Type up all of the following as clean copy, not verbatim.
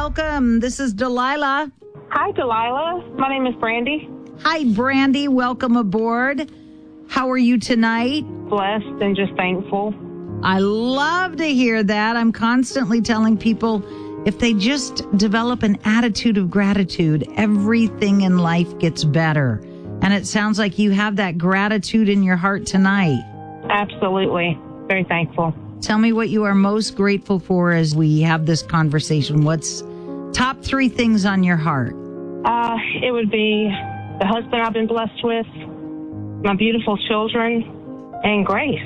welcome. This is Delilah. Hi, Delilah. My name is Brandy. Hi, Brandy. Welcome aboard. How are you tonight? Blessed and just thankful. I love to hear that. I'm constantly telling people if they just develop an attitude of gratitude, everything in life gets better. And it sounds like you have that gratitude in your heart tonight. Absolutely. Very thankful. Tell me what you are most grateful for as we have this conversation. What's top 3 things on your heart? It would be the husband I've been blessed with, my beautiful children, and Grace.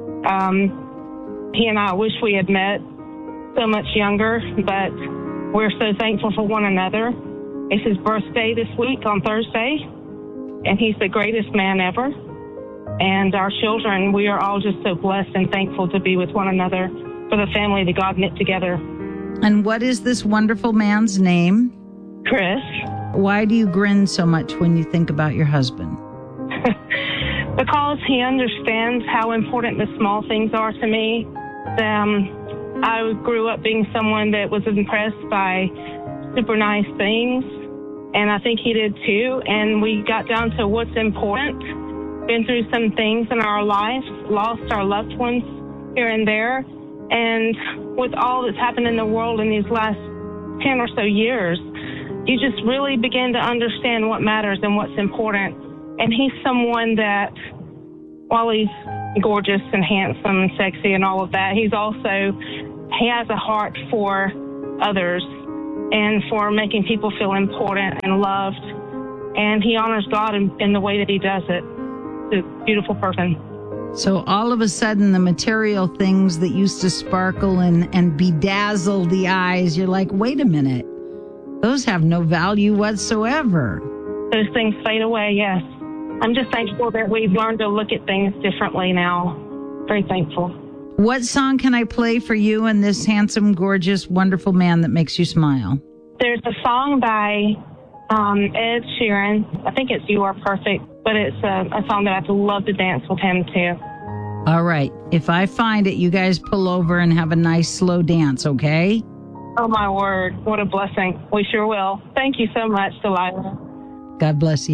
He and I wish we had met so much younger, but we're so thankful for one another. It's his birthday this week on Thursday, and he's the greatest man ever. And our children, we are all just so blessed and thankful to be with one another for the family that God knit together. And what is this wonderful man's name? Chris. Why do you grin so much when you think about your husband? Because he understands how important the small things are to me. I grew up being someone that was impressed by super nice things, and I think he did too. And we got down to what's important. Been through some things in our lives, lost our loved ones here and there. And with all that's happened in the world in these last 10 or so years, you just really begin to understand what matters and what's important. And he's someone that, while he's gorgeous and handsome and sexy and all of that, he has a heart for others and for making people feel important and loved. And he honors God in the way that he does it. He's a beautiful person. So all of a sudden, the material things that used to sparkle and bedazzle the eyes, you're like, wait a minute, those have no value whatsoever. Those things fade away, yes. I'm just thankful that we've learned to look at things differently now. Very thankful. What song can I play for you and this handsome, gorgeous, wonderful man that makes you smile? There's a song by Ed Sheeran. I think it's You Are Perfect, but it's a song that I'd love to dance with him to. All right. If I find it, you guys pull over and have a nice slow dance, okay? Oh, my word. What a blessing. We sure will. Thank you so much, Delilah. God bless you.